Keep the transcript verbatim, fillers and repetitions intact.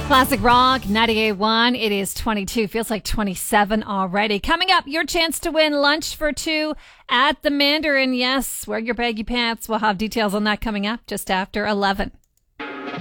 Classic Rock ninety-eight point one. It is twenty-two. Feels like twenty-seven already. Coming up, your chance to win lunch for two at the Mandarin. Yes, wear your baggy pants. We'll have details on that coming up just after eleven.